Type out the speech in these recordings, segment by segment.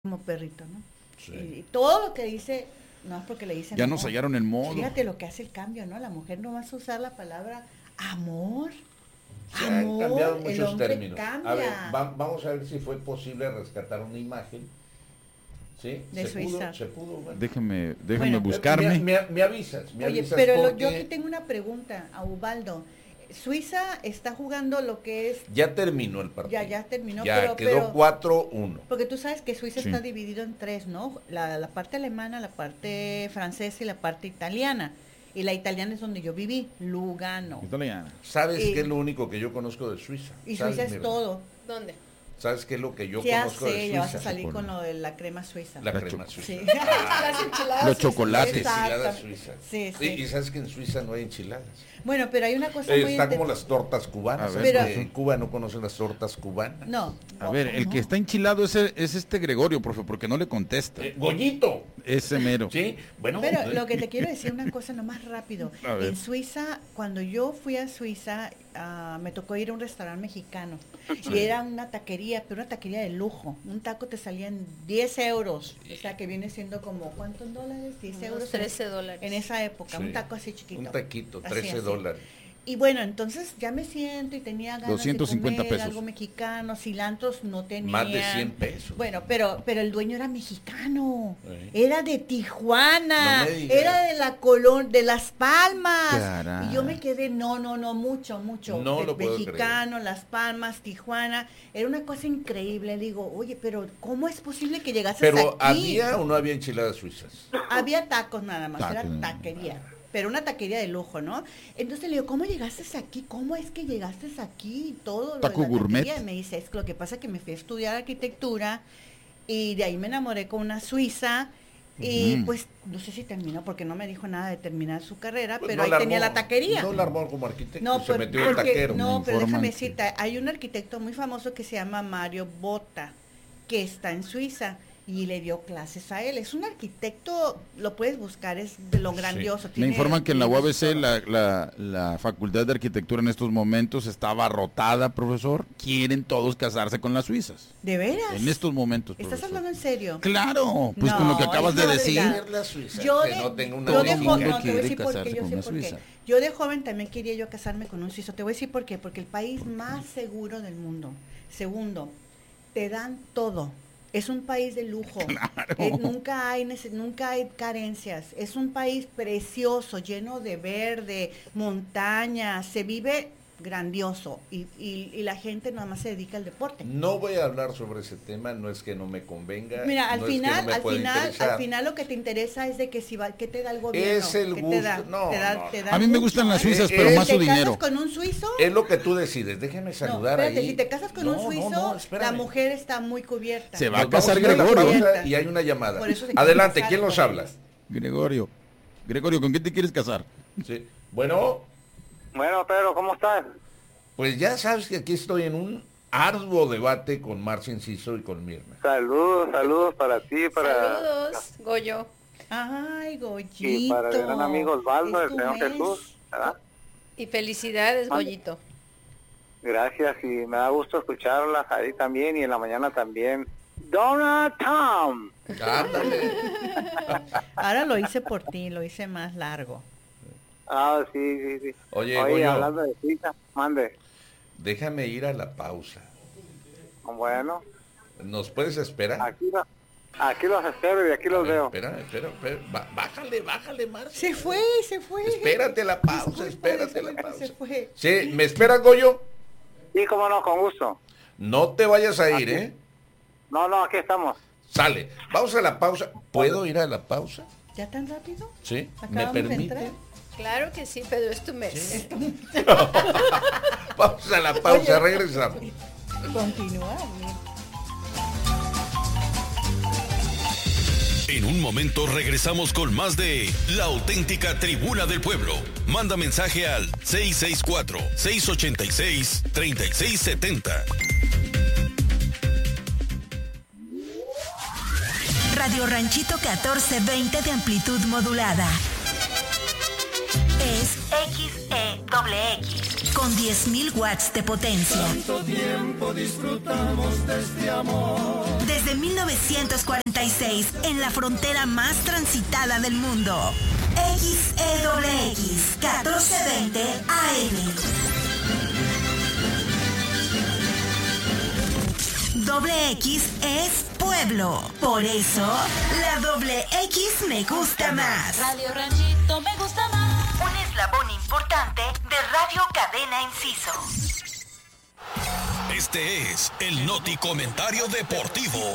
como perrito, ¿no? Sí. Y todo lo que dice, no es porque le dicen Ya amor. nos hallaron el modo. Fíjate lo que hace el cambio, ¿no? La mujer no vas a usar la palabra amor. Se han cambiado el muchos hombre términos. cambia. A ver, vamos a ver si fue posible rescatar una imagen. ¿Sí? De Suiza. Se pudo. Bueno. Déjeme Bueno, buscarme. Me avisas. Oye, avisas pero porque yo aquí tengo una pregunta a Ubaldo. Suiza está jugando lo que es... ya terminó el partido. Ya terminó, ya quedó 4-1. Porque tú sabes que Suiza Sí. está dividido en tres, ¿no? La parte alemana, la parte francesa y la parte italiana. Y la italiana es donde yo viví, Lugano. Italiana. ¿Sabes Y- qué es lo único que yo conozco de Suiza? Y ¿Sabes, Suiza es Mirna? todo. ¿Dónde? ¿Sabes qué es lo que yo Ya conozco de sé, Suiza? ya vas a salir Con- con lo de la crema suiza. La La crema cho- suiza. Sí. Las enchiladas. Los chocolates. Enchiladas Exacto. suizas. Sí, sí. Y sabes que en Suiza no hay enchiladas. Bueno, pero hay una cosa muy Está como inter- las tortas cubanas. A ¿Sabes ver, que en Cuba no conocen las tortas cubanas? No. A ver, el que está enchilado es este Gregorio, profe, porque no le contesta. Goyito. Ese mero. Sí, bueno. Pero lo que te quiero decir una cosa nomás rápido. A ver. En Suiza, cuando yo fui a Suiza, me tocó ir a un restaurante mexicano. Y era una taquería, pero una taquería de lujo. Un taco te salía en 10 euros. O sea, que viene siendo como, ¿cuántos dólares? 10 euros. Unos $13. En esa época, Sí. un taco así chiquito. Un taquito, Así, 13 así. dólares. Y bueno, entonces ya me siento y tenía ganas 250 de comer pesos. algo mexicano, cilantros no tenía. Más de 100 pesos. Bueno, pero el dueño era mexicano. Sí. Era de Tijuana, No me digas. era de la Colón, de Las Palmas. Caray. Y yo me quedé, no, mucho. No de lo puedo mexicano, Las Palmas, Tijuana. Era una cosa increíble. Digo, oye, pero ¿cómo es posible que llegases Pero aquí? ¿había o no había enchiladas suizas? Había tacos nada más, Tacos. era taquería, pero una taquería de lujo, ¿no? Entonces le digo, ¿cómo llegaste aquí? ¿Cómo es que llegaste aquí? Y todo lo Taco de la gourmet. taquería. Y me dice, es que lo que pasa es que me fui a estudiar arquitectura y de ahí me enamoré con una suiza y Ujú. pues no sé si terminó porque no me dijo nada de terminar su carrera, Pues pero no ahí la tenía armó- la taquería. No la armó como arquitecto, No, se metió el porque, taquero. no, Me pero déjame informan que- decirte, hay un arquitecto muy famoso que se llama Mario Botta, que está en Suiza y le dio clases a él. Es un arquitecto, lo puedes buscar, es de lo grandioso. Me tiene informan que en la libros y UABC todo. la Facultad de Arquitectura en estos momentos está abarrotada, profesor. Quieren todos casarse con las suizas. ¿De veras? En estos momentos, ¿Estás profesor. hablando en serio? Claro, pues con lo que No, acabas de es decir. verdad. La suiza, Yo que de, no tenga una yo de Todo joven, mundo no, te voy a quiere decir por qué, casarse yo con sé una por qué. suiza. Yo de joven también quería yo casarme con un suizo. Te voy a decir por qué, porque el país más seguro del mundo. Segundo, te dan todo. Es un país de lujo. Nunca hay carencias. Es un país precioso, lleno de verde, montañas. Se vive grandioso y la gente nada más se dedica al deporte. No voy a hablar sobre ese tema, no es que no me convenga. Mira, no es que no me pueda interesar. al final lo que te interesa es de que si va, ¿qué te da el gobierno? Es el ¿Qué gusto. te da? No, Te da- no. te da A mí me mucho, gustan las ¿eh? suizas, Eh, pero eh, más su ¿Te casas dinero. con un suizo? Es lo que tú decides, déjeme saludar espérate, ahí. si te casas con un suizo, la espérame. mujer está muy cubierta. Se va a Nos vamos casar ir a la Gregorio. pausa y hay una llamada. Por eso se Adelante, quiere ¿quién casar nos con habla? Gregorio, ¿con quién te quieres casar? Sí. Bueno, Bueno, Pedro, ¿cómo estás? pues ya sabes que aquí estoy en un arduo debate con Marcia Enciso y con Mirna. Saludos para ti, para Saludos, Goyo. Ay, Goyito. y para el gran amigo Osvaldo, es el tu Señor mes. Jesús. ¿verdad? Y felicidades, Mande. Goyito. Gracias y me da gusto escucharlas ahí también y en la mañana también. Donald Trump. Ándale. Ahora lo hice por ti, lo hice más largo. Ah, sí. Oye, Goyo. hablando de cita, mande. Déjame ir a la pausa. Bueno, ¿Nos puedes esperar? aquí los espero y aquí los veo. Espera. Bájale, Marcia. Se fue. Espérate la pausa, Disculpa, espérate la se pausa. fue. Sí, ¿me esperas, Goyo? Sí, cómo no, con gusto. No te vayas a ir, ¿eh? No, aquí estamos. Sale. Vamos a la pausa. ¿Puedo ir a la pausa? ¿Ya tan rápido? Sí. ¿Me Acabamos de permite? entrar. Claro que sí, Pedro, es tu mes. Vamos a la pausa, Oye. regresamos. Continúa. En un momento regresamos con más de La Auténtica Tribuna del Pueblo. Manda mensaje al 664-686-3670. Radio Ranchito 1420 de amplitud modulada. Es XEW XX, con 10.000 watts de potencia. Tanto tiempo disfrutamos de este amor. Desde 1946, en la frontera más transitada del mundo. XEWX 1420 AM. Doble X es pueblo. Por eso, la doble X me gusta más. Radio Ranchito me gusta más. Un eslabón importante de Radio Cadena Inciso. Este es el Noti Comentario Deportivo.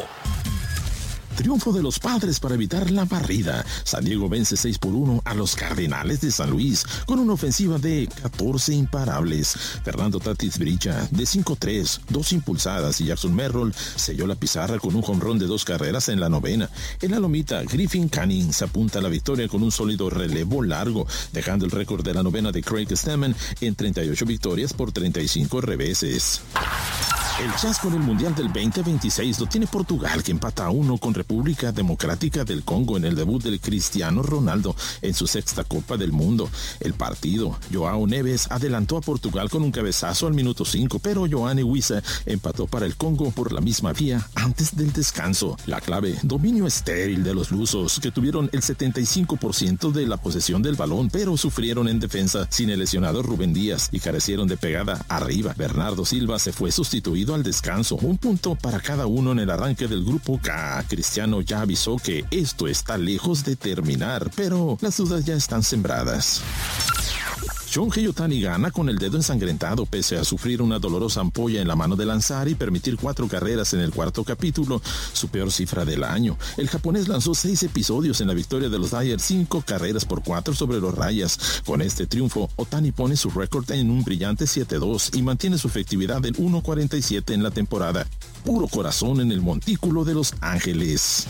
Triunfo de los Padres para evitar la barrida. San Diego vence 6-1 a los Cardenales de San Luis con una ofensiva de 14 imparables. Fernando Tatis brilla de 5-3, 2 impulsadas, y Jackson Merrill selló la pizarra con un jonrón de 2 carreras en la novena. En la lomita, Griffin Canning se apunta a la victoria con un sólido relevo largo, dejando el récord de la novena de Craig Stammen en 38 victorias por 35 reveses. El chasco en el Mundial del 2026 lo tiene Portugal, que empata a 1 con República Democrática del Congo en el debut del Cristiano Ronaldo en su 6ª Copa del Mundo. El partido, João Neves adelantó a Portugal con un cabezazo al minuto 5, pero Yoane Wissa empató para el Congo por la misma vía antes del descanso. La clave, dominio estéril de los lusos, que tuvieron el 75% de la posesión del balón, pero sufrieron en defensa sin el lesionado Rubén Díaz y carecieron de pegada arriba. Bernardo Silva se fue sustituido al descanso, 1 punto para cada uno en el arranque del grupo K. Cristiano ya avisó que esto está lejos de terminar, pero las dudas ya están sembradas. Shohei Ohtani gana con el dedo ensangrentado pese a sufrir una dolorosa ampolla en la mano de lanzar y permitir 4 carreras en el 4º capítulo, su peor cifra del año. El japonés lanzó 6 episodios en la victoria de los Dodgers, 5 carreras por 4 sobre los Rayas. Con este triunfo, Ohtani pone su récord en un brillante 7-2 y mantiene su efectividad en 1.47 en la temporada. Puro corazón en el montículo de Los Ángeles.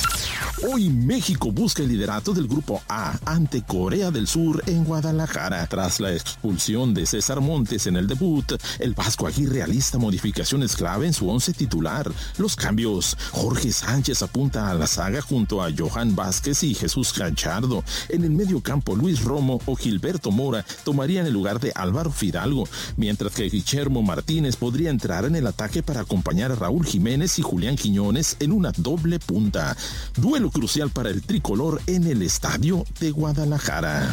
Hoy México busca el liderato del Grupo A ante Corea del Sur en Guadalajara. Tras la expulsión de César Montes en el debut, el Vasco Aguirre alista modificaciones clave en su 11 titular. Los cambios: Jorge Sánchez apunta a la saga junto a Johan Vázquez y Jesús Gallardo. En el medio campo, Luis Romo o Gilberto Mora tomarían el lugar de Álvaro Fidalgo, mientras que Guillermo Martínez podría entrar en el ataque para acompañar a Raúl Jiménez y Julián Quiñones en una doble punta. Duelo crucial para el tricolor en el estadio de Guadalajara.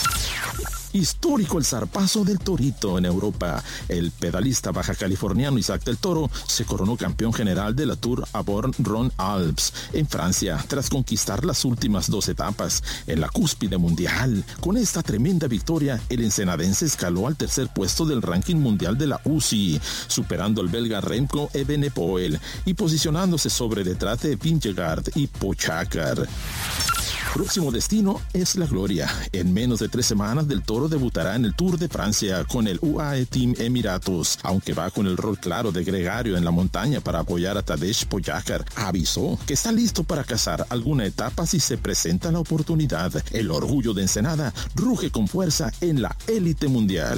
Histórico el zarpazo del Torito en Europa. El pedalista baja californiano Isaac del Toro se coronó campeón general de la Tour Auvergne-Rhône-Alpes en Francia tras conquistar las últimas 2 etapas en la cúspide mundial. Con esta tremenda victoria, el ensenadense escaló al 3er puesto del ranking mundial de la UCI, superando al belga Remco Evenepoel y posicionándose sobre detrás de Vingegaard y Pogačar. Próximo destino es la gloria. En menos de 3 semanas, Del Toro debutará en el Tour de Francia con el UAE Team Emiratos, aunque va con el rol claro de gregario en la montaña para apoyar a Tadej Pogačar. Avisó que está listo para cazar alguna etapa si se presenta la oportunidad. El orgullo de Ensenada ruge con fuerza en la élite mundial.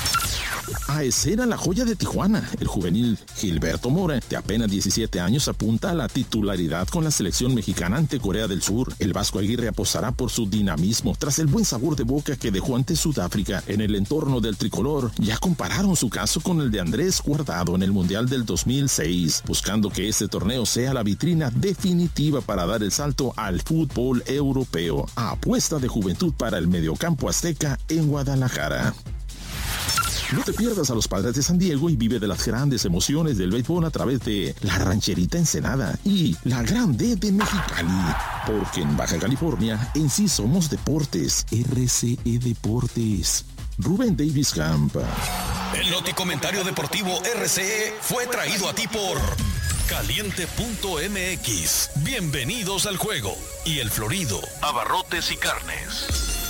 A escena la joya de Tijuana. El juvenil Gilberto Mora, de apenas 17 años, apunta a la titularidad con la selección mexicana ante Corea del Sur. El Vasco Aguirre apostará por su dinamismo tras el buen sabor de boca que dejó ante Sudáfrica. En el entorno del tricolor ya compararon su caso con el de Andrés Guardado en el Mundial del 2006, buscando que este torneo sea la vitrina definitiva para dar el salto al fútbol europeo. Apuesta de juventud para el mediocampo azteca en Guadalajara. No te pierdas a los Padres de San Diego y vive de las grandes emociones del béisbol a través de la Rancherita Ensenada y la Grande de Mexicali. Porque en Baja California, en sí somos deportes. RCE Deportes. Rubén Davis Camp. El Noti Comentario Deportivo RCE fue traído a ti por Caliente.mx. Bienvenidos al juego. Y El Florido, Abarrotes y Carnes.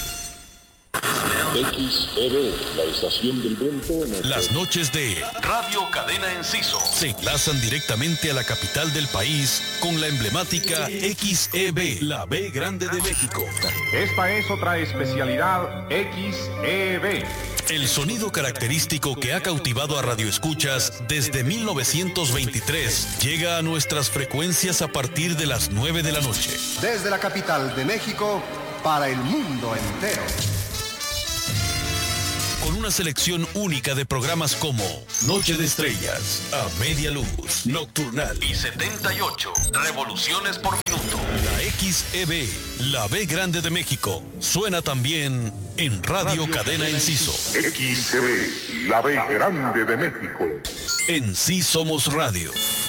XEB, la estación del viento. Las noches de Radio Cadena Enciso se enlazan directamente a la capital del país con la emblemática XEB, la B Grande de México. Esta es otra especialidad XEB. El sonido característico que ha cautivado a radioescuchas desde 1923 llega a nuestras frecuencias a partir de las 9 de la noche. Desde la capital de México para el mundo entero. Con una selección única de programas como Noche de Estrellas, A Media Luz, Nocturnal y 78 Revoluciones por Minuto. La XEB, la B Grande de México, suena también en Radio Cadena Enciso. XCB, la B Grande de México. En Sí Somos Radio.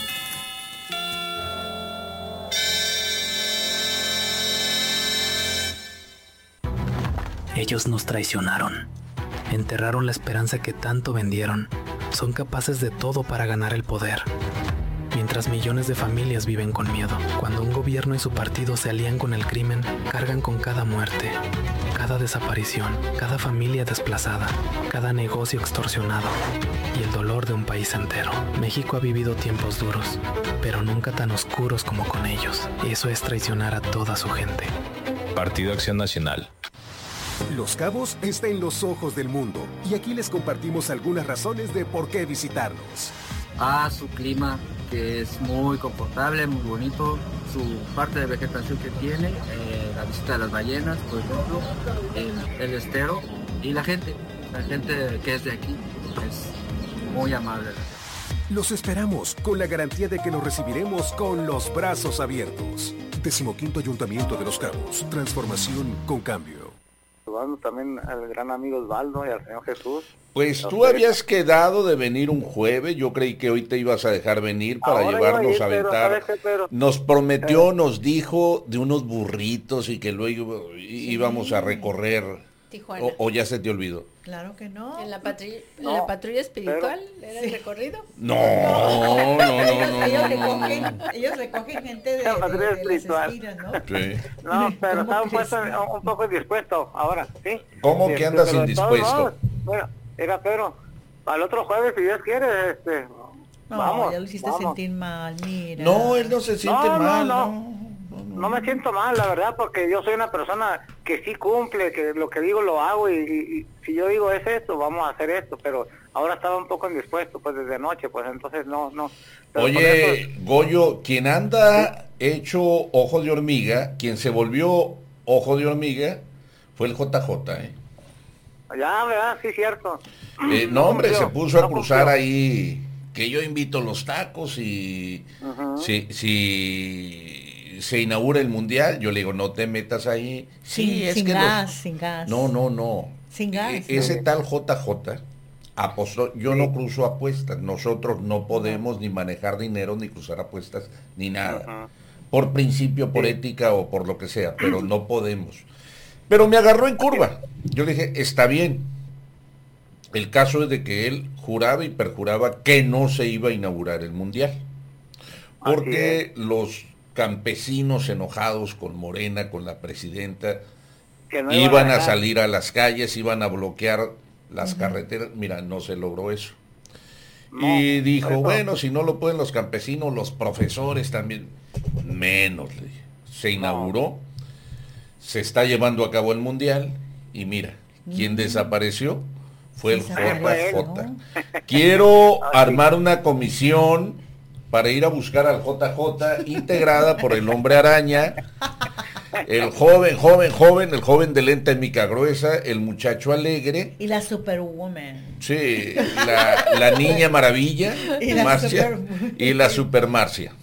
Ellos nos traicionaron. Enterraron la esperanza que tanto vendieron. Son capaces de todo para ganar el poder. Mientras millones de familias viven con miedo. Cuando un gobierno y su partido se alían con el crimen, cargan con cada muerte, cada desaparición, cada familia desplazada, cada negocio extorsionado y el dolor de un país entero. México ha vivido tiempos duros, pero nunca tan oscuros como con ellos. Eso es traicionar a toda su gente. Partido Acción Nacional. Los Cabos está en los ojos del mundo y aquí les compartimos algunas razones de por qué visitarnos. Su clima, que es muy confortable, muy bonito, su parte de vegetación que tiene, la visita de las ballenas, por ejemplo, el estero y la gente que es de aquí es muy amable. Los esperamos con la garantía de que los recibiremos con los brazos abiertos. 15º Ayuntamiento de Los Cabos, transformación con cambio. Saludando también al gran amigo Osvaldo y al Señor Jesús. Pues tú habías quedado de venir un jueves, yo creí que hoy te ibas a dejar venir para Ahora llevarnos iba a a ir, aventar. pero Nos prometió, nos dijo de unos burritos y que luego íbamos a recorrer. Tijuana. O ya se te olvidó. Claro que no. En la patrulla espiritual era el recorrido. No. Ellos recogen gente de la patrulla las espiritual. espinas, ¿no? Sí. No, pero estaba un poco indispuesto ahora, ¿sí? ¿Cómo que andas pero de todos indispuesto? modos, bueno, era Pedro, al otro jueves, si Dios quiere, No, vamos. ya lo hiciste sentir mal, mira. No, él no se siente mal, No me siento mal, la verdad, porque yo soy una persona que sí cumple, que lo que digo lo hago y si yo digo es esto, vamos a hacer esto, pero ahora estaba un poco indispuesto, pues desde anoche, pues entonces no. Pero oye, Goyo, quien anda hecho ojo de hormiga, quien se volvió ojo de hormiga, fue el JJ, Ya, ¿verdad? Sí, cierto. No, hombre, se puso a cruzar ahí, que yo invito los tacos y si se inaugura el mundial, yo le digo, no te metas ahí. Sí, es sin que gas, sin gas. No. Sin gas. Ese tal JJ apostó, yo no cruzo apuestas, nosotros no podemos ni manejar dinero, ni cruzar apuestas, ni nada. Por principio, por ética o por lo que sea, pero no podemos. Pero me agarró en curva. Yo le dije, está bien. El caso es de que él juraba y perjuraba que no se iba a inaugurar el mundial. Porque los campesinos enojados con Morena, con la presidenta, no iban a salir a las calles, iban a bloquear las carreteras. Mira, no se logró eso. Y dijo, bueno, si no lo pueden los campesinos, los profesores también, menos. Le dije. Se inauguró, se está llevando a cabo el mundial y mira, ¿quién desapareció? Fue el JJ. Quiero armar una comisión para ir a buscar al JJ, integrada por el Hombre Araña, el joven de lente mica gruesa, el muchacho alegre. Y la Superwoman. Sí, la niña maravilla, y la Marcia, y la Super Marcia.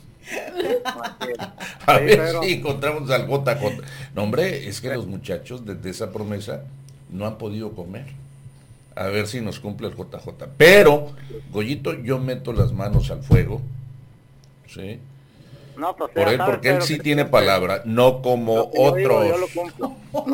A ver si encontramos al JJ. No, hombre, es que los muchachos desde esa promesa no han podido comer. A ver si nos cumple el JJ. Pero, Goyito, yo meto las manos al fuego. ¿Sí? No, pues, por él, porque él sí tiene palabra, no como otros. Yo lo cumplo.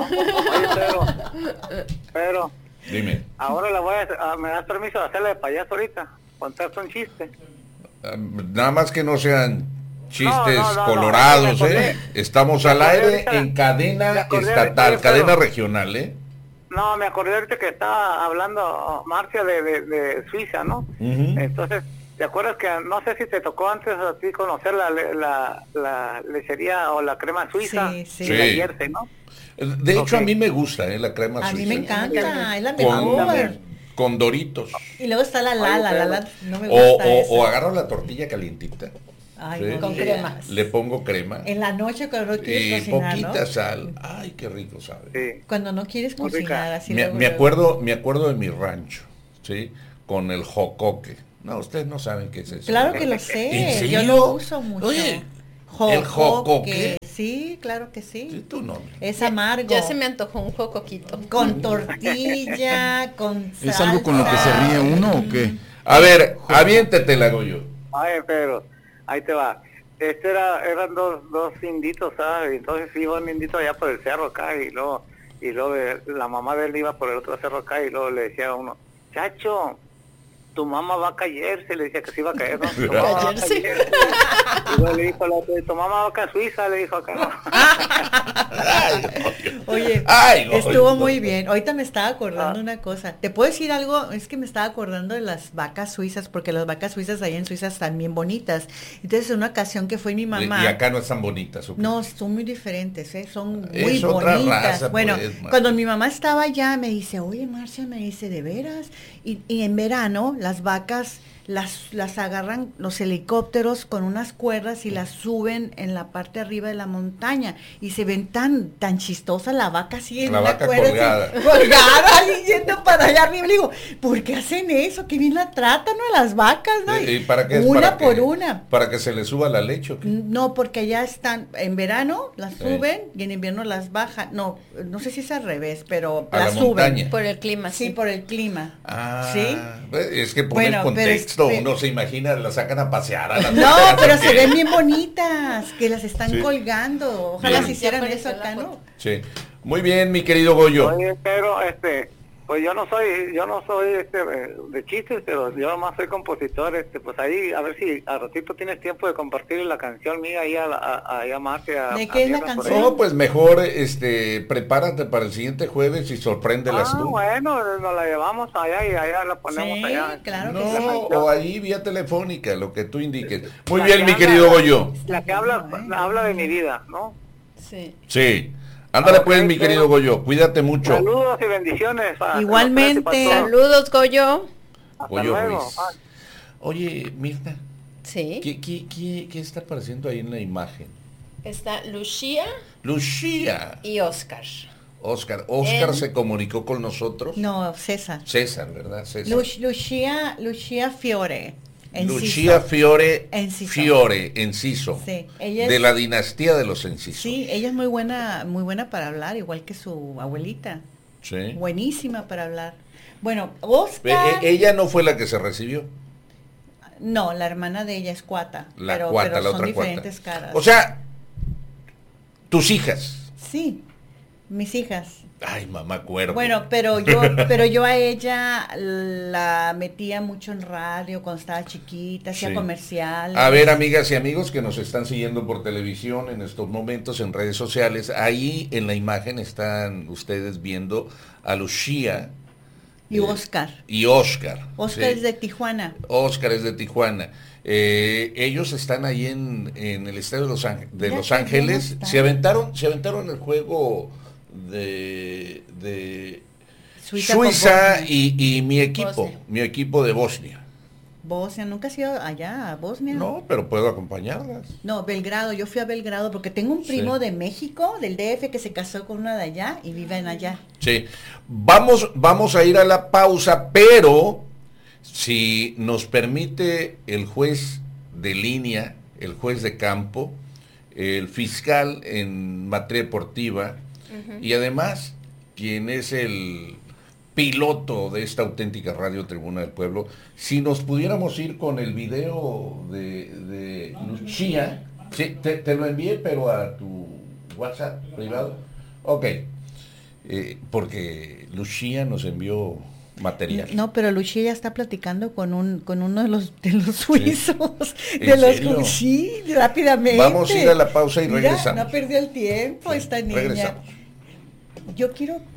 Oye, pero dime. Ahora me das permiso de hacerle de payaso ahorita, contarte un chiste. Nada más que no sean chistes colorados, Estamos al aire en cadena estatal, cadena regional, No, me acordé ahorita que estaba hablando Marcia de Suiza, ¿no? Entonces, ¿te acuerdas que no sé si te tocó antes a ti conocer la lechería o la crema suiza? Sí. La Jersey, ¿no? De hecho, a mí me gusta la crema suiza. A mí me encanta, es la mejor. Con Doritos. Y luego está la no me gusta o agarro la tortilla calientita. Ay, ¿sí? no, con crema. Le pongo crema. En la noche cuando no quieres Y cocinar, poquita ¿no? sal. Ay, qué rico sabe. Sí. Cuando no quieres Muy rica. cocinar, así Me luego. me acuerdo de mi rancho, ¿sí? Con el jocoque. No, ustedes no saben qué es eso. Claro que lo ¿En sé, serio? yo lo uso mucho. Oye, ¿el jocoque? Sí, claro que sí. Sí, tú no. Es amargo. Ya se me antojó un jocoquito. Con tortilla, con salsa. ¿Es algo con lo que se ríe uno o qué? A ver, aviéntetela, Goyo. Ay, Pedro, ahí te va. Eran dos inditos, ¿sabes? Entonces iba un indito allá por el cerro acá y luego la mamá de él iba por el otro cerro acá y luego le decía a uno, chacho, tu mamá va a caerse, le decía que se iba a caer, ¿no? Tu mamá va a caerse. Y luego le dijo, tu mamá va a Suiza, le dijo acá, ¿no? Oye, estuvo muy bien. Ahorita me estaba acordando una cosa. ¿Te puedo decir algo? Es que me estaba acordando de las vacas suizas, porque las vacas suizas ahí en Suiza están bien bonitas. Entonces, en una ocasión que fue mi mamá... Y acá no están bonitas. ¿o qué? No, son muy diferentes, son muy Es otra bonitas. raza, bueno, pues, cuando mi mamá estaba allá, me dice, oye, Marcia, me dice, ¿de veras? Y en verano, las vacas las agarran los helicópteros con unas cuerdas y las suben en la parte arriba de la montaña y se ven tan chistosas la vaca así en la una vaca cuerda colgada. colgada y yendo para allá arriba. Le digo, ¿por qué hacen eso? Qué bien la tratan, ¿no? Las vacas, ¿no? ¿Y para qué es? Una ¿Para por una. ¿Para que se le suba la leche o qué? No, porque allá están, en verano las Sí. suben y en invierno las bajan. No sé si es al revés, pero A la las suben. montaña. Por el clima, Sí, por el clima. Ah, ¿Sí? es que pone Bueno, el contexto, pero uno se imagina, la sacan a pasear a las No, vacas, pero ¿o se qué? ven bien bonitas, que las están Sí. colgando. Ojalá Bien. se hicieran Ya eso apareció acá, la ¿no? Sí. Muy bien, mi querido Goyo. Oye, pero pues yo no soy de chistes, pero yo nomás soy compositor, pues ahí a ver si a ratito tienes tiempo de compartir la canción mía ahí a Marcia. ¿De qué es la Tierra por canción? ahí. No, pues mejor, prepárate para el siguiente jueves y sorpréndelas tú. Bueno, nos la llevamos allá y allá la ponemos Sí, allá. claro que No, sí. o ahí vía telefónica, lo que tú indiques. Muy bien, mi querido Goyo. La que habla de mi vida, ¿no? Sí. Sí. Ándale Ok, pues, mi pero- querido Goyo, cuídate mucho. Saludos y bendiciones. Igualmente. Para todos. Saludos, Goyo. Hasta Goyo luego. Ruiz. Oye, Mirta, Sí. ¿qué está apareciendo ahí en la imagen? Está Lucía Lucía. y Oscar. Oscar En- se comunicó con nosotros. No, César. César, ¿verdad? César. Lucía Fiore. Lucía Fiore, Enciso. Fiore, Enciso, Sí, ella de es- la dinastía de los Enciso. Sí, ella es muy buena para hablar, igual que su abuelita. Sí. Buenísima para hablar. Bueno, Oscar... Ella no fue la que se recibió, No, la hermana de ella es Cuata. la pero cuata, la son otra cuata. diferentes caras. O sea, tus hijas. mis hijas. Ay, mamá cuervo. Bueno, pero yo a ella la metía mucho en radio cuando estaba chiquita, hacía Sí. comerciales. A ver, amigas y amigos que nos están siguiendo por televisión en estos momentos en redes sociales, ahí en la imagen están ustedes viendo a Lucía Y Oscar. y Oscar. Oscar ¿sí? es de Tijuana. Oscar es de Tijuana. Ellos están ahí en el estadio de Mira Los qué Ángeles. bien está. Se aventaron el juego de Suiza con Suiza Bosnia. y mi Bosnia. equipo de Bosnia. Bosnia, ¿nunca has ido allá a Bosnia? No, pero puedo acompañarlas. No, Belgrado, yo fui a Belgrado porque tengo un primo Sí. de México, del DF, que se casó con una de allá y viven allá. Sí, vamos a ir a la pausa, pero si nos permite el juez de línea, el juez de campo, el fiscal en materia deportiva y además quien es el piloto de esta auténtica radio Tribuna del Pueblo, si nos pudiéramos ir con el video de Lucía, sí, te lo envié, pero a tu WhatsApp privado. Ok. Porque Lucía nos envió material. No, pero Lucía ya está platicando con uno de los suizos. ¿En De los serio? sí, rápidamente. Vamos a ir a la pausa y Mira, regresamos. no perdió el tiempo esta niña. Regresamos. Yo quiero